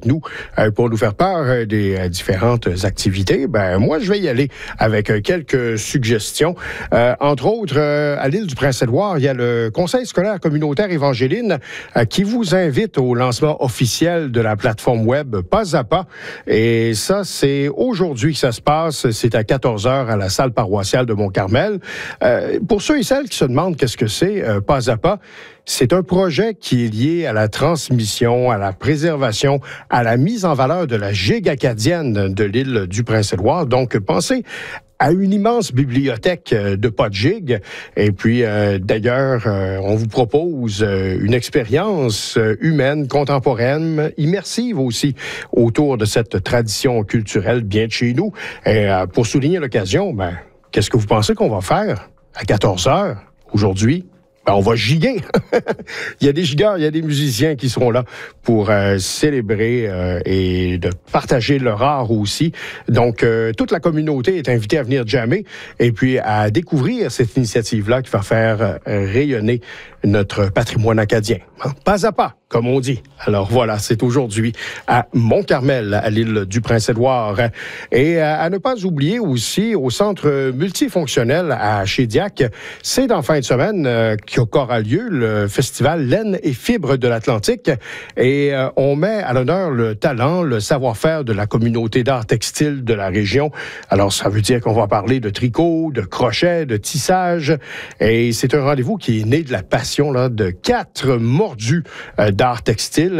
nous pour nous faire part des différentes activités. Ben moi, je vais y aller avec quelques suggestions. Entre autres, à l'île du Prince-Édouard, il y a le Conseil scolaire communautaire Évangéline qui vous invite au lancement officiel de la plateforme web Pas à Pas. Et ça, c'est aujourd'hui que ça se passe. C'est à 14h à la salle paroissiale de Mont-Carmel. Pour ceux et celles qui se demandent qu'est-ce que c'est, Pas à Pas, c'est un projet qui est lié à la transmission, à la préservation, à la mise en valeur de la gigue acadienne de l'île du Prince-Édouard. Donc, pensez à une immense bibliothèque de pas de gigue. Et puis, d'ailleurs, on vous propose une expérience humaine, contemporaine, immersive aussi, autour de cette tradition culturelle bien de chez nous. Et pour souligner l'occasion, qu'est-ce que vous pensez qu'on va faire à 14h aujourd'hui? On va giguer. Il y a des gigueurs, il y a des musiciens qui seront là pour célébrer et de partager leur art aussi. Donc, toute la communauté est invitée à venir jammer et puis à découvrir cette initiative-là qui va faire rayonner notre patrimoine acadien. Pas à pas, comme on dit. Alors voilà, c'est aujourd'hui à Mont-Carmel, à l'île du Prince-Édouard. Et à ne pas oublier aussi, au centre multifonctionnel à Chédiac, c'est dans fin de semaine qu'aura lieu le festival Laine et Fibres de l'Atlantique. Et on met à l'honneur le talent, le savoir-faire de la communauté d'art textile de la région. Alors, ça veut dire qu'on va parler de tricot, de crochet, de tissage. Et c'est un rendez-vous qui est né de la passion de 4 mordus d'art textile.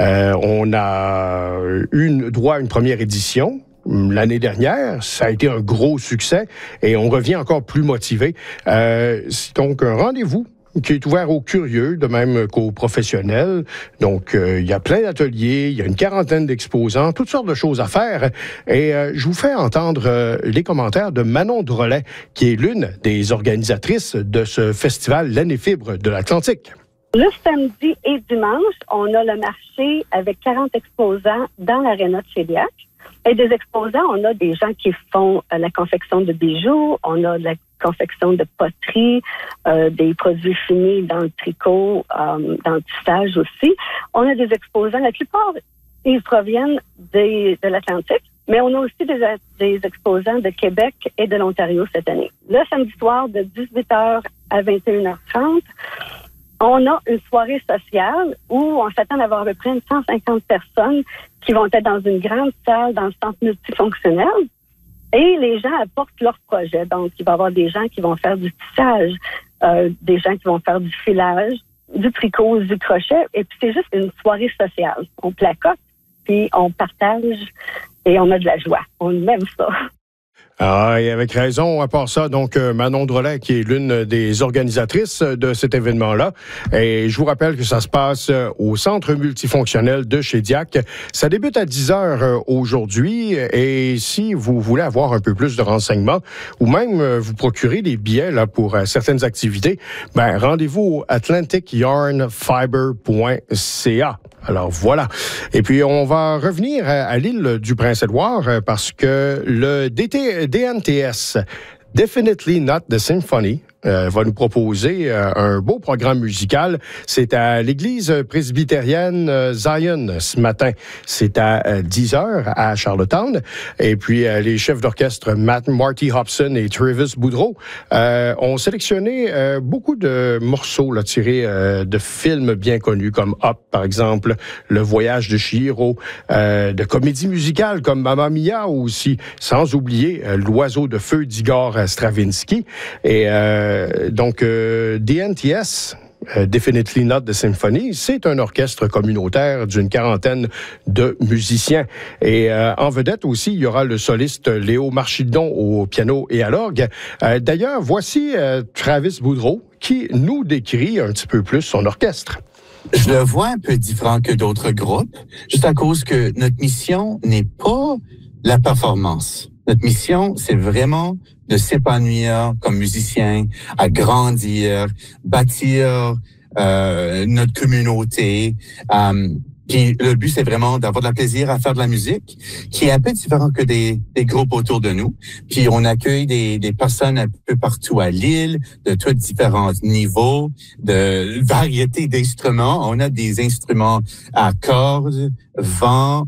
On a droit à une première édition. L'année dernière, ça a été un gros succès et on revient encore plus motivé. C'est donc un rendez-vous qui est ouvert aux curieux, de même qu'aux professionnels. Donc, il y a plein d'ateliers, il y a une quarantaine d'exposants, toutes sortes de choses à faire. Et je vous fais entendre les commentaires de Manon Drolet, qui est l'une des organisatrices de ce festival Laine et Fibres de l'Atlantique. Le samedi et dimanche, on a le marché avec 40 exposants dans l'aréna de Chédiac. Et des exposants, on a des gens qui font la confection de bijoux, on a la confection de poterie, des produits finis dans le tricot, dans le tissage aussi. On a des exposants, la plupart, ils proviennent de l'Atlantique, mais on a aussi des exposants de Québec et de l'Ontario cette année. Le samedi soir, de 18h à 21h30, on a une soirée sociale où on s'attend à avoir à peu près 150 personnes qui vont être dans une grande salle dans le centre multifonctionnel. Et les gens apportent leurs projets. Donc, il va y avoir des gens qui vont faire du tissage, des gens qui vont faire du filage, du tricot, du crochet. Et puis, c'est juste une soirée sociale. On placote, puis on partage et on a de la joie. On aime ça. Ah, et avec raison, à part ça, donc Manon Drolet, qui est l'une des organisatrices de cet événement-là. Et je vous rappelle que ça se passe au Centre multifonctionnel de Chédiac. Ça débute à 10h aujourd'hui. Et si vous voulez avoir un peu plus de renseignements ou même vous procurer des billets là, pour certaines activités, rendez-vous au atlanticyarnfiber.ca. Alors voilà. Et puis on va revenir à l'île du Prince-Édouard parce que le DNTS, Definitely Not the Symphony, va nous proposer un beau programme musical. C'est à l'église presbytérienne Zion ce matin. C'est à 10h à Charlottetown. Et puis, les chefs d'orchestre Marty Hobson et Travis Boudreau ont sélectionné beaucoup de morceaux là, tirés de films bien connus comme Up, par exemple, Le Voyage de Chihiro, de comédies musicales comme Mamma Mia aussi, sans oublier L'Oiseau de feu d'Igor Stravinsky. Et donc, DNTS, Definitely Not the Symphony, c'est un orchestre communautaire d'une quarantaine de musiciens. Et en vedette aussi, il y aura le soliste Léo Marchidon au piano et à l'orgue. D'ailleurs, voici Travis Boudreau qui nous décrit un petit peu plus son orchestre. Je le vois un peu différent que d'autres groupes, juste à cause que notre mission n'est pas la performance. Notre mission, c'est vraiment de s'épanouir comme musicien, à grandir, bâtir notre communauté. Puis le but, c'est vraiment d'avoir de la plaisir à faire de la musique, qui est un peu différent que des groupes autour de nous. Puis on accueille des personnes un peu partout à l'île, de tous différents niveaux, de variété d'instruments. On a des instruments à cordes, vent,